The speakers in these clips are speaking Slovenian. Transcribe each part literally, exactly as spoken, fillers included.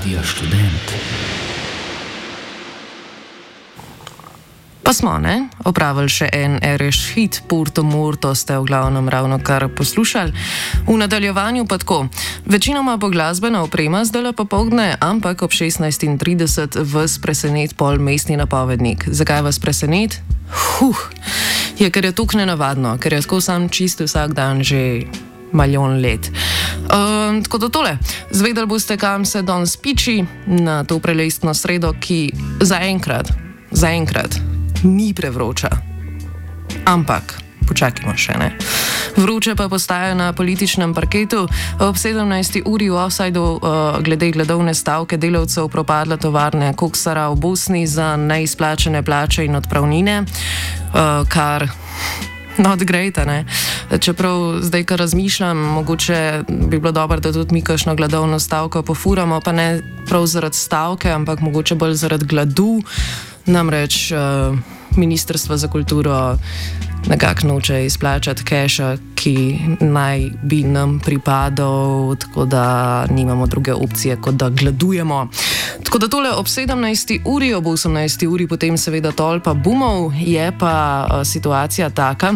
Radio Študent. Pa smo, ne? Opravili še en Ereš hit, Porto Morto ste v glavnem ravno kar poslušali. V nadaljevanju pa tako. Večinoma bo glasbena oprema zdajle popoldne, ampak ob šestnajst trideset vas presenet pol mestni napovednik. Zakaj vas presenet? Huh, je, ker je tukaj nenavadno, ker je tako sam čisto vsak dan že milijon let. Um, tako da tole, zvedeli boste, kam se danes piči na to prelestno sredo, ki zaenkrat, zaenkrat ni prevroča. Ampak, počakajmo še, ne. Vroče pa postaja na političnem parketu. Ob sedemnajsti uri v offsideu uh, glede gladovne stavke delavcev propadla tovarne koksara v Bosni za neizplačene plače in odpravnine, uh, kar not great, ne. Čeprav zdaj, ko razmišljam, mogoče bi bilo dobro, da tudi mi kakšno gladovno stavko pofuramo, pa ne prav zaradi stavke, ampak mogoče bolj zaradi gladu. Namreč uh, Ministrstvo za kulturo nekako noče izplačati keša, ki naj bi nam pripadal, tako da nimamo druge opcije, kot da gladujemo. Tako da tole ob sedemnajsti uri, ob osemnajsti uri potem seveda tolpa bumov, je pa uh, situacija taka,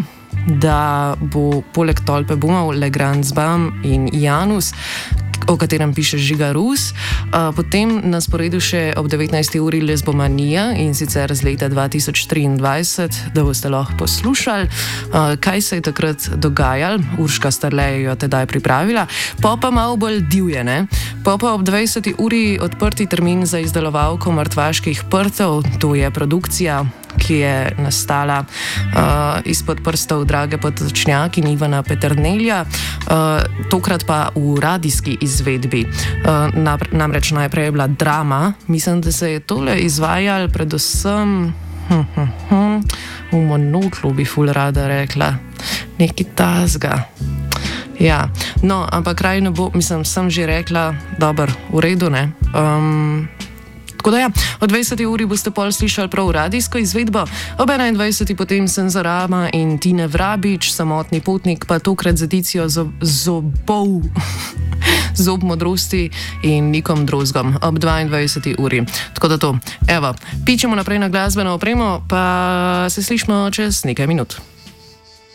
da bo poleg tolpe bumov Le Grand Zbam in Janus, o katerem piše Žiga Rus, uh, potem na sporedu še ob devetnajsti uri Lesbomanija in sicer z leta dva tisoč triindvajset, da boste lahko poslušali, uh, kaj se je takrat dogajalo. Urška Starlej jo tedaj pripravila. Pa pa malo bolj divje, ne? Pa pa ob dvajseti uri odprti termin za izdelovalko mrtvaških prtov, to je produkcija, ki je nastala uh, izpod prstov Drage Potočnjak in Ivana Peternelja, uh, tokrat pa v radijski izvedbi. Uh, namreč najprej je bila drama, mislim, da se je tole izvajalo predvsem hm, hm, hm, v monoklu, bi ful rada rekla, nekaj tazga. Ja, no, ampak kraj ne bo, mislim, sem že rekla, dober, v redu, ne. Um, Tako da ja, o dvajseti uri boste pol slišali prav radijsko izvedbo, ob enaindvajseti potem Senzorama in Tine Vrabič, Samotni potnik, pa tokrat z edicijo zobov, zob modrosti in Nikom Drozgom ob dvaindvajseti uri. Tako da to, evo, pičemo naprej na glasbeno opremo, pa se slišimo čez nekaj minut.